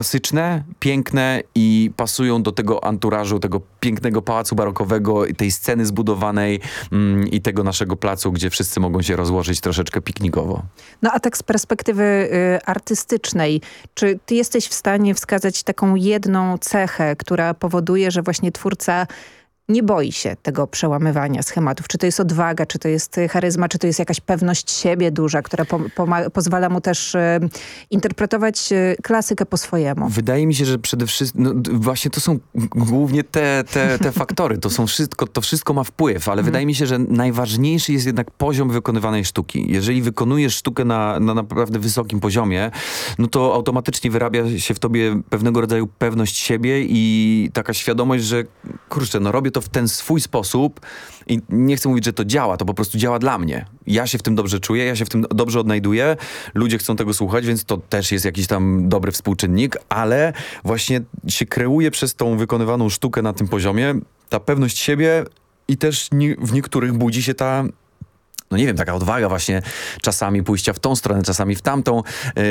klasyczne, piękne i pasują do tego anturażu, tego pięknego pałacu barokowego, tej sceny zbudowanej i tego naszego placu, gdzie wszyscy mogą się rozłożyć troszeczkę piknikowo. No a tak z perspektywy artystycznej, czy ty jesteś w stanie wskazać taką jedną cechę, która powoduje, że właśnie twórca nie boi się tego przełamywania schematów? Czy to jest odwaga, czy to jest charyzma, czy to jest jakaś pewność siebie duża, która pozwala mu też interpretować klasykę po swojemu? Wydaje mi się, że przede wszystkim, no, właśnie to są głównie te faktory. To wszystko ma wpływ, ale wydaje mi się, że najważniejszy jest jednak poziom wykonywanej sztuki. Jeżeli wykonujesz sztukę na naprawdę wysokim poziomie, no to automatycznie wyrabia się w tobie pewnego rodzaju pewność siebie i taka świadomość, że kurczę, no robię to w ten swój sposób i nie chcę mówić, że to działa, to po prostu działa dla mnie. Ja się w tym dobrze czuję, ja się w tym dobrze odnajduję, ludzie chcą tego słuchać, więc to też jest jakiś tam dobry współczynnik, ale właśnie się kreuje przez tą wykonywaną sztukę na tym poziomie ta pewność siebie i też w niektórych budzi się ta, no nie wiem, taka odwaga właśnie czasami pójścia w tą stronę, czasami w tamtą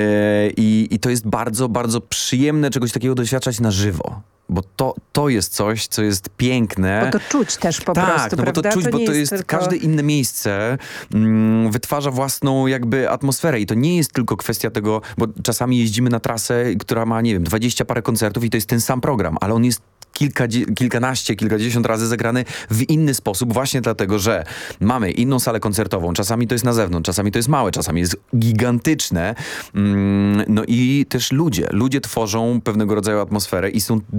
i to jest bardzo, bardzo przyjemne czegoś takiego doświadczać na żywo. Bo to jest coś, co jest piękne. Bo to czuć też po prostu, no prawda? bo to czuć, bo to jest tylko... każde inne miejsce wytwarza własną jakby atmosferę i to nie jest tylko kwestia tego, bo czasami jeździmy na trasę, która ma, nie wiem, 20 parę koncertów i to jest ten sam program, ale on jest kilkanaście, kilkadziesiąt razy zagrany w inny sposób właśnie dlatego, że mamy inną salę koncertową. Czasami to jest na zewnątrz, czasami to jest małe, czasami jest gigantyczne. No i też ludzie tworzą pewnego rodzaju atmosferę i są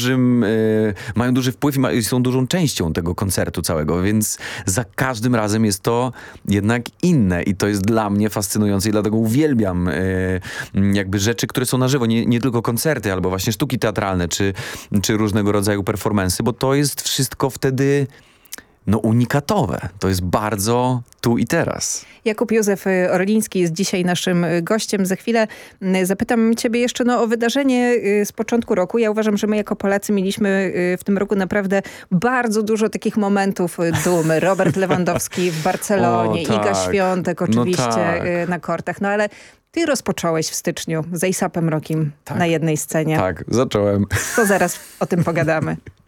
mają duży wpływ i są dużą częścią tego koncertu całego, więc za każdym razem jest to jednak inne i to jest dla mnie fascynujące i dlatego uwielbiam jakby rzeczy, które są na żywo, nie tylko koncerty, albo właśnie sztuki teatralne, czy różnego rodzaju performansy, bo to jest wszystko wtedy unikatowe. To jest bardzo tu i teraz. Jakub Józef Orliński jest dzisiaj naszym gościem. Za chwilę zapytam ciebie jeszcze o wydarzenie z początku roku. Ja uważam, że my jako Polacy mieliśmy w tym roku naprawdę bardzo dużo takich momentów dumy. Robert Lewandowski w Barcelonie, tak. Iga Świątek oczywiście tak. na kortach. No ale ty rozpocząłeś w styczniu z A$APem Rockim na jednej scenie. Tak, zacząłem. To zaraz o tym pogadamy.